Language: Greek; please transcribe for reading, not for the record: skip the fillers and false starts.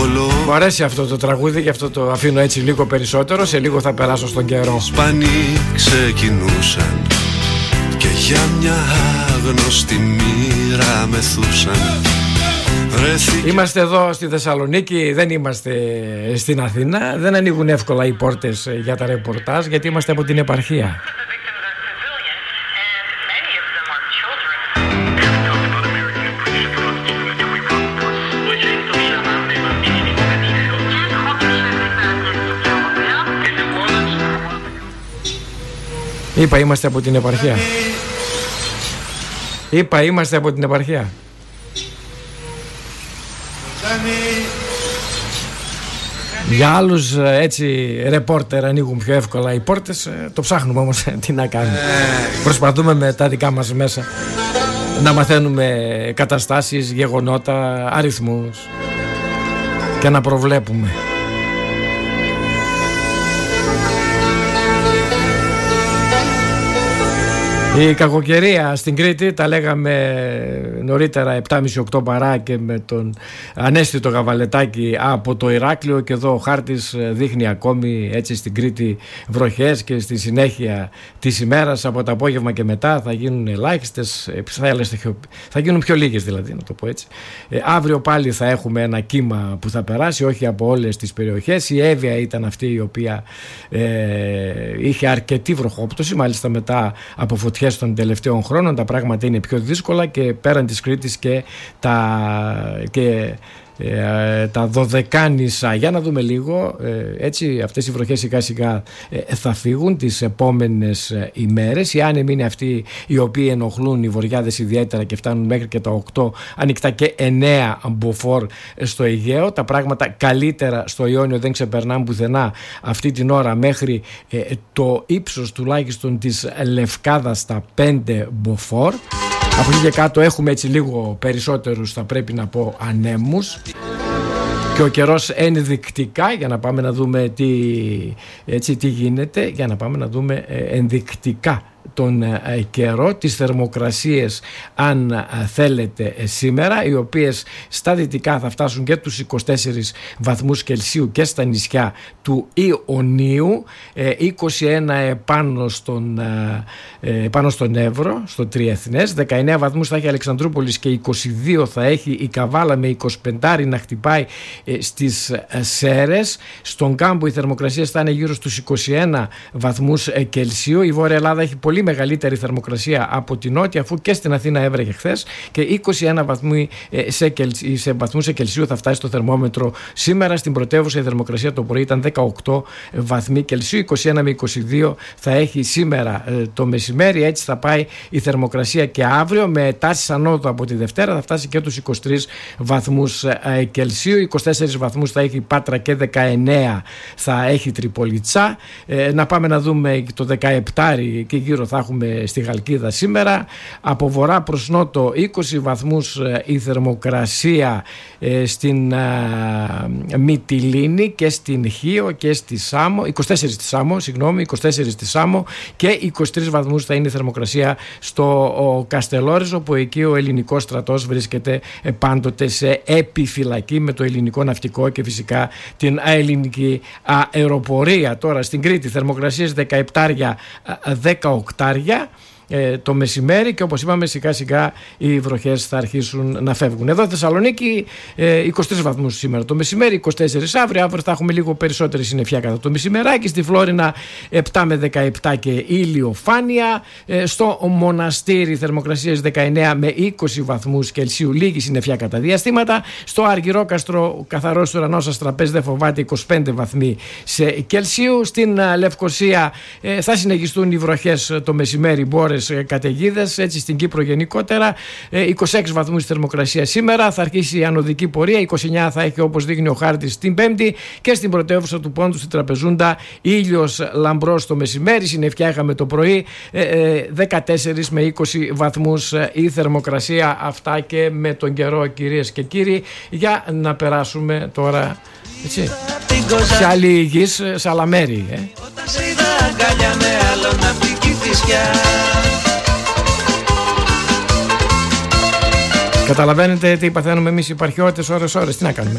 εύκολο. Μου αρέσει αυτό το τραγούδι, γι' αυτό το αφήνω έτσι λίγο περισσότερο. Σε λίγο θα περάσω στον καιρό. Σπανοί ξεκινούσαν και για μια άγνωστη μοίρα μεθούσαν. Είμαστε εδώ στη Θεσσαλονίκη, δεν είμαστε στην Αθήνα. Δεν ανοίγουν εύκολα οι πόρτες για τα ρεπορτάζ, γιατί είμαστε από την επαρχία. Είπα είμαστε από την επαρχία. Είπα είμαστε από την επαρχία. Για άλλους έτσι ρεπόρτερ ανοίγουν πιο εύκολα οι πόρτες. Το ψάχνουμε όμως τι να κάνουμε. Προσπαθούμε με τα δικά μας μέσα να μαθαίνουμε καταστάσεις, γεγονότα, αριθμούς και να προβλέπουμε. Η κακοκαιρία στην Κρήτη, τα λέγαμε νωρίτερα 7.30-8 παρά και με τον ανέστητο Γαβαλετάκη από το Ηράκλειο, και εδώ ο χάρτης δείχνει ακόμη έτσι στην Κρήτη βροχές, και στη συνέχεια της ημέρας από το απόγευμα και μετά θα γίνουν ελάχιστες, θα γίνουν πιο λίγες δηλαδή, να το πω έτσι. Αύριο πάλι θα έχουμε ένα κύμα που θα περάσει, όχι από όλες τις περιοχές. Η Εύβοια ήταν αυτή η οποία είχε αρκετή βροχόπτωση, μάλιστα μετά από φωτιές των τελευταίων χρόνων τα πράγματα είναι πιο δύσκολα, και πέραν της Κρήτης και τα Δωδεκάνησα. Για να δούμε λίγο, έτσι αυτές οι βροχές σιγά σιγά θα φύγουν τις επόμενες ημέρες. Οι άνεμοι είναι αυτοί οι οποίοι ενοχλούν, οι βορειάδες ιδιαίτερα, και φτάνουν μέχρι και τα 8 ανοιχτά και 9 μποφόρ στο Αιγαίο. Τα πράγματα καλύτερα στο Ιόνιο, δεν ξεπερνάνε πουθενά αυτή την ώρα μέχρι το ύψος τουλάχιστον της Λευκάδας, τα 5 μποφόρ. Από εκεί και κάτω έχουμε έτσι λίγο περισσότερους, θα πρέπει να πω, ανέμους. Και ο καιρός ενδεικτικά, για να πάμε να δούμε τι γίνεται, για να πάμε να δούμε ενδεικτικά τον καιρό, τις θερμοκρασίες αν θέλετε σήμερα, οι οποίες στα δυτικά θα φτάσουν και τους 24 βαθμούς Κελσίου και στα νησιά του Ιωνίου, 21 πάνω στον Εύρο, στο Τριεθνές, 19 βαθμούς θα έχει η Αλεξανδρούπολης και 22 θα έχει η Καβάλα, με 25 να χτυπάει στις Σέρρες. Στον Κάμπο οι θερμοκρασίες θα είναι γύρω στους 21 βαθμούς Κελσίου. Η Βόρεια Ελλάδα έχει πολύ μεγαλύτερη θερμοκρασία από την Νότια, αφού και στην Αθήνα έβρεχε χθες, και 21 βαθμούς σε Κελσίου θα φτάσει το θερμόμετρο σήμερα. Στην πρωτεύουσα η θερμοκρασία το πρωί ήταν 18 βαθμοί Κελσίου, 21 με 22 θα έχει σήμερα το μεσημέρι. Έτσι θα πάει η θερμοκρασία και αύριο, με τάσεις ανόδου από τη Δευτέρα, θα φτάσει και τους 23 βαθμούς Κελσίου. 24 βαθμούς θα έχει η Πάτρα και 19 θα έχει Τριπολιτσά. Να πάμε να δούμε το 17 και γύρω θα έχουμε στη Χαλκίδα σήμερα. Από βορρά προς νότο 20 βαθμούς η θερμοκρασία στην Μυτιλήνη και στην Χίο και στη Σάμο, 24 στη Σάμο, 24 στη Σάμο, και 23 βαθμούς θα είναι η θερμοκρασία στο Καστελόριζο, που εκεί ο ελληνικός στρατός βρίσκεται πάντοτε σε επιφυλακή με το ελληνικό ναυτικό και φυσικά την ελληνική αεροπορία. Τώρα στην Κρήτη θερμοκρασίες 17-18 το μεσημέρι, και όπως είπαμε σιγά σιγά οι βροχές θα αρχίσουν να φεύγουν. Εδώ στη Θεσσαλονίκη 23 βαθμούς σήμερα το μεσημέρι, 24 αύριο θα έχουμε λίγο περισσότερη συννεφιά κατά το μεσημεράκι. Στη Φλόρινα 7 με 17 και ηλιοφάνεια. Στο Μοναστήρι θερμοκρασίες 19 με 20 βαθμούς Κελσίου, λίγη συννεφιά κατά διαστήματα. Στο Αργυρόκαστρο καθαρός ουρανός, αστραπές δεν φοβάται, 25 βαθμοί σε Κελσίου. Στην Λευκοσία θα συνεχιστούν οι βροχές το μεσημέρι, μπόρες, καταιγίδες, έτσι στην Κύπρο γενικότερα. 26 βαθμούς θερμοκρασία σήμερα, θα αρχίσει η ανωδική πορεία. 29 θα έχει, όπως δείχνει ο χάρτης, την Πέμπτη, και στην πρωτεύουσα του Πόντου, στην Τραπεζούντα, ήλιος λαμπρός το μεσημέρι, συννεφιά είχαμε το πρωί, 14 με 20 βαθμούς η θερμοκρασία. Αυτά και με τον καιρό, κυρίες και κύριοι, για να περάσουμε τώρα, έτσι, σε άλλη γης, σε άλλα μέρη. Όταν σε είδα αγκαλιά με άλλο ναυτική φυσιά. Καταλαβαίνετε τι παθαίνουμε εμείς οι υπαρχιώτες ώρες-ώρες, τι να κάνουμε.